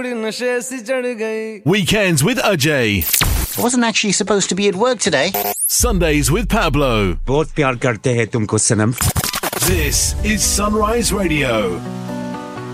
नशे सी चढ़ गई. Weekends with Ajay. I wasn't actually supposed to be at work today. Sundays with Pablo. बहुत प्यार करते हैं तुमको सनम. This is Sunrise Radio.